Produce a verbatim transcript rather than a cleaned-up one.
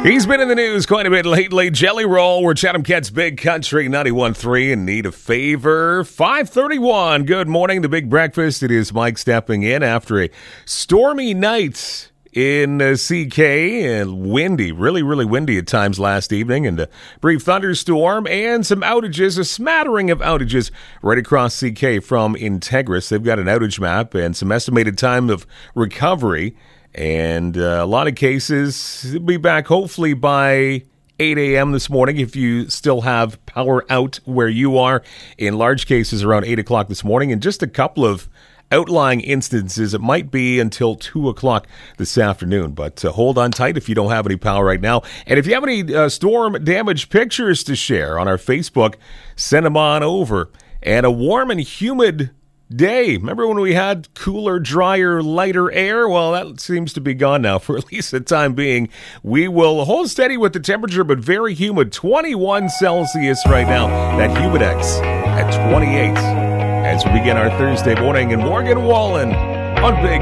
He's been in the news quite a bit lately. Jelly Roll, we're Chatham Cats Big Country ninety-one point three in need of favor. five thirty-one. Good morning, the Big Breakfast. It is Mike stepping in after a stormy night in uh, C K and windy, really, really windy at times last evening, and a brief thunderstorm and some outages, a smattering of outages right across C K from Integris. They've got an outage map and some estimated time of recovery. And uh, a lot of cases, it'll be back hopefully by eight a.m. this morning if you still have power out where you are. In large cases, around eight o'clock this morning. And just a couple of outlying instances, it might be until two o'clock this afternoon. But uh, hold on tight if you don't have any power right now. And if you have any uh, storm damage pictures to share on our Facebook, send them on over. And a warm and humid day. Remember when we had cooler, drier, lighter air? Well, that seems to be gone now for at least the time being. We will hold steady with the temperature, but very humid. twenty-one Celsius right now. That Humidex at twenty-eight as we begin our Thursday morning. And Morgan Wallen on Big